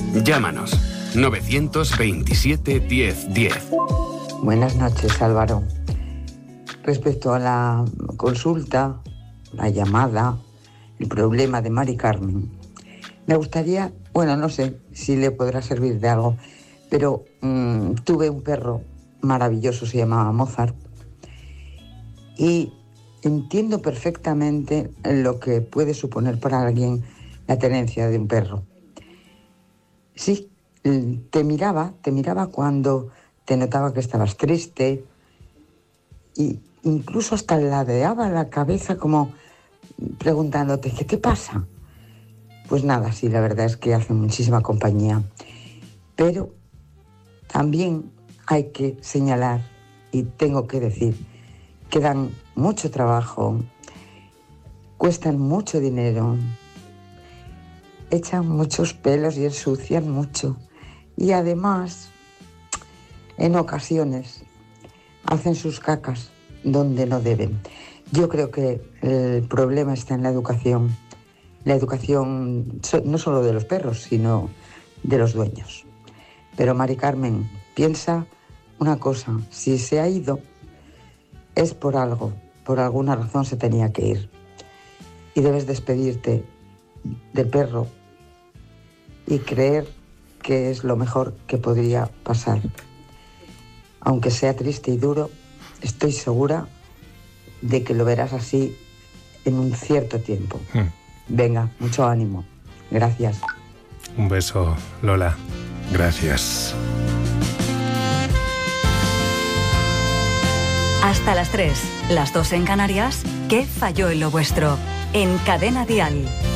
Llámanos 927 10 10. Buenas noches, Álvaro. Respecto a la consulta, la llamada, el problema de Mari Carmen, me gustaría, no sé si le podrá servir de algo, pero tuve un perro maravilloso, se llamaba Mozart, y entiendo perfectamente lo que puede suponer para alguien la tenencia de un perro. Sí, te miraba cuando te notaba que estabas triste, y incluso hasta ladeaba la cabeza como preguntándote, ¿qué te pasa? Pues nada, sí, la verdad es que hace muchísima compañía. Pero también hay que señalar, y tengo que decir, que dan mucho trabajo, cuestan mucho dinero, echan muchos pelos y ensucian mucho. Y además, en ocasiones, hacen sus cacas donde no deben. Yo creo que el problema está en la educación. La educación no solo de los perros, sino de los dueños. Pero Mari Carmen, piensa una cosa, si se ha ido es por algo, por alguna razón se tenía que ir. Y debes despedirte del perro y creer que es lo mejor que podría pasar. Aunque sea triste y duro, estoy segura de que lo verás así en un cierto tiempo. Venga, mucho ánimo. Gracias. Un beso, Lola. Gracias. Hasta las 3, las 2 en Canarias. ¿Qué falló en lo vuestro? En Cadena Dial.